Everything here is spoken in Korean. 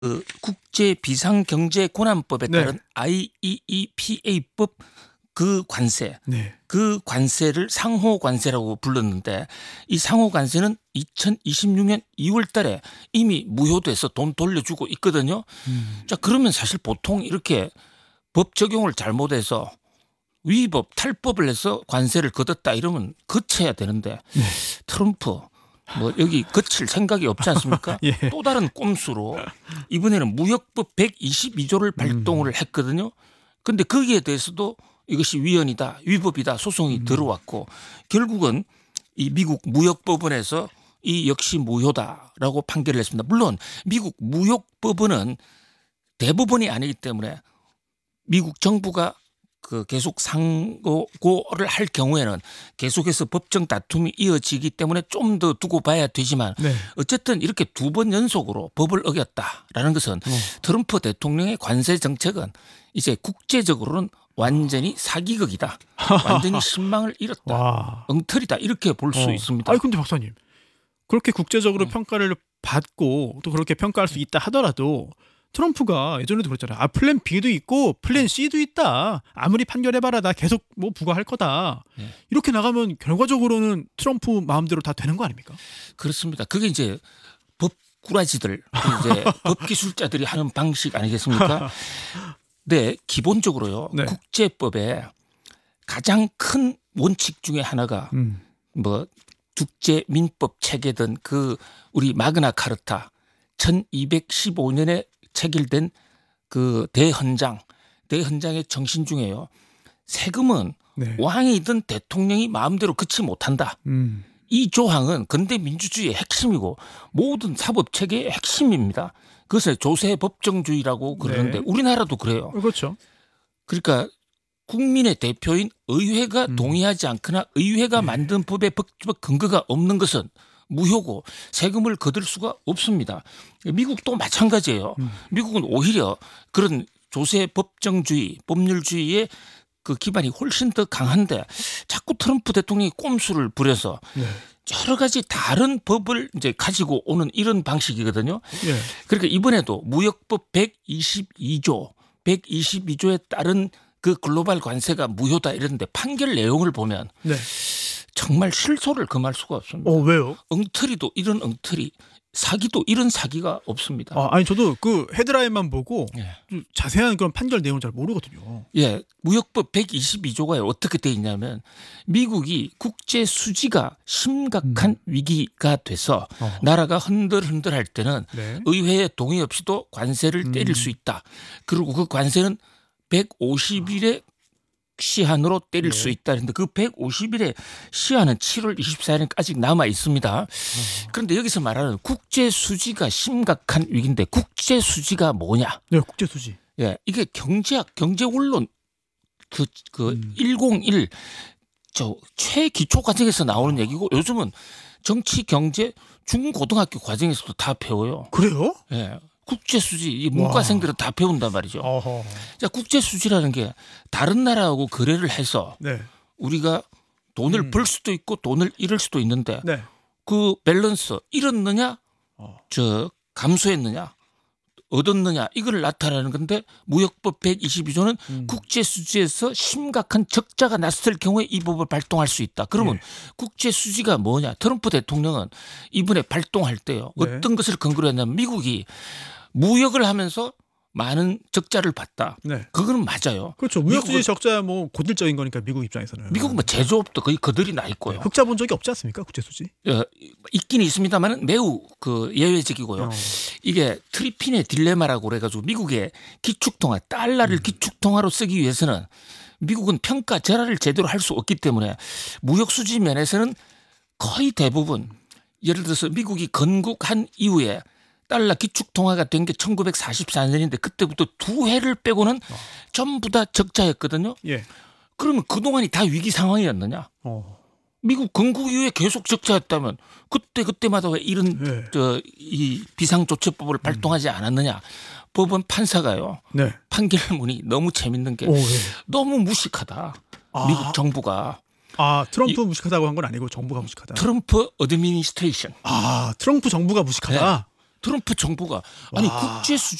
그 국제 비상경제고난법에 네. 따른 IEEPA법 그 관세, 네. 그 관세를 상호 관세라고 불렀는데 이 상호 관세는 2026년 2월 달에 이미 무효돼서 돈 돌려주고 있거든요. 자, 그러면 사실 보통 이렇게 법 적용을 잘못해서 위법, 탈법을 해서 관세를 걷었다 이러면 거쳐야 되는데 네. 트럼프 뭐 여기 거칠 생각이 없지 않습니까? 예. 또 다른 꼼수로 이번에는 무역법 122조를 발동을 했거든요. 그런데 거기에 대해서도 이것이 위헌이다, 위법이다 소송이 들어왔고 결국은 이 미국 무역법원에서 이 역시 무효다라고 판결을 했습니다. 물론 미국 무역법원은 대법원이 아니기 때문에 미국 정부가 그 계속 상고를 할 경우에는 계속해서 법정 다툼이 이어지기 때문에 좀 더 두고 봐야 되지만 네. 어쨌든 이렇게 두 번 연속으로 법을 어겼다라는 것은 트럼프 대통령의 관세 정책은 이제 국제적으로는 완전히 사기극이다. 완전히 신망을 잃었다. 와. 엉터리다. 이렇게 볼 수 있습니다. 아니 근데 박사님 그렇게 국제적으로 평가를 받고 또 그렇게 평가할 수 있다 하더라도 트럼프가 예전에도 그랬잖아요. 플랜 B도 있고 플랜 C도 있다. 아무리 판결해봐라 나 계속 뭐 부과할 거다. 네. 이렇게 나가면 결과적으로는 트럼프 마음대로 다 되는 거 아닙니까? 그렇습니다. 그게 이제 법꾸라지들, 이제 법기술자들이 하는 방식 아니겠습니까? 네, 기본적으로요. 네. 국제법에 가장 큰 원칙 중에 하나가 뭐 국제민법 체계든 그 우리 마그나 카르타 1215년에 체결된 그 대헌장의 정신 중에요. 세금은 네. 왕이든 대통령이 마음대로 긋지 못한다. 이 조항은 근대 민주주의의 핵심이고 모든 사법 체계의 핵심입니다. 그것을 조세 법정주의라고 그러는데 네. 우리나라도 그래요. 그렇죠. 그러니까 국민의 대표인 의회가 동의하지 않거나 의회가 만든 법의 법적 근거가 없는 것은 무효고 세금을 거둘 수가 없습니다. 미국도 마찬가지예요. 미국은 오히려 그런 조세 법정주의, 법률주의의 그 기반이 훨씬 더 강한데 자꾸 트럼프 대통령이 꼼수를 부려서 여러 가지 다른 법을 이제 가지고 오는 이런 방식이거든요. 예. 그러니까 이번에도 무역법 122조에 따른 그 글로벌 관세가 무효다 이랬는데 판결 내용을 보면 네. 정말 실소를 금할 수가 없습니다. 왜요? 엉터리도 이런 엉터리, 사기도 이런 사기가 없습니다. 아니 저도 그 헤드라인만 보고 예. 좀 자세한 그런 판결 내용을 잘 모르거든요. 예, 무역법 122조가 어떻게 돼 있냐면 미국이 국제 수지가 심각한 위기가 돼서 나라가 흔들흔들할 때는 네. 의회의 동의 없이도 관세를 때릴 수 있다. 그리고 그 관세는 150일의 시한으로 때릴 수 있다. 그런데 그 150일의 시한은 7월 24일까지 아직 남아 있습니다. 그런데 여기서 말하는 국제 수지가 심각한 위기인데 국제 수지가 뭐냐? 네, 국제 수지. 예, 이게 경제학, 경제원론 그 101 저 최기초 과정에서 나오는 얘기고 요즘은 정치, 경제 중고등학교 과정에서도 다 배워요. 그래요? 예. 국제수지 이 문과생들은 다 배운단 말이죠. 자, 국제수지라는 게 다른 나라하고 거래를 해서 네. 우리가 돈을 벌 수도 있고 돈을 잃을 수도 있는데 네. 그 밸런스 잃었느냐 감소했느냐 얻었느냐 이걸 나타내는 건데 무역법 122조는 국제수지에서 심각한 적자가 났을 경우에 이 법을 발동할 수 있다. 그러면 국제수지가 뭐냐? 트럼프 대통령은 이번에 발동할 때요. 어떤 것을 근거로 했냐면 미국이 무역을 하면서 많은 적자를 봤다. 네. 그거는 맞아요. 그렇죠. 무역수지 적자야 뭐 고질적인 거니까 미국 입장에서는. 미국은 뭐 제조업도 거의 그들이 나 있고요. 흑자 본 적이 없지 않습니까? 국제수지? 있긴 있습니다만은 매우 그 예외적이고요. 이게 트리핀의 딜레마라고 그래가지고 미국의 기축통화 달러를 기축통화로 쓰기 위해서는 미국은 평가 절하를 제대로 할 수 없기 때문에 무역수지 면에서는 거의 대부분 예를 들어서 미국이 건국한 이후에 달러 기축통화가 된 게 1944년인데 그때부터 두 해를 빼고는 전부 다 적자였거든요. 예. 그러면 그동안이 다 위기 상황이었느냐? 미국 건국 이후에 계속 적자였다면 그때마다 왜 이런 이 비상조치법을 발동하지 않았느냐? 법원 판사가요. 네. 판결문이 너무 재밌는 게 너무 무식하다. 미국 정부가. 트럼프 무식하다고 한 건 아니고 정부가 무식하다. 트럼프 어드미니스트레이션. 트럼프 정부가 무식하다. 트럼프 정부가 아니 와. 국제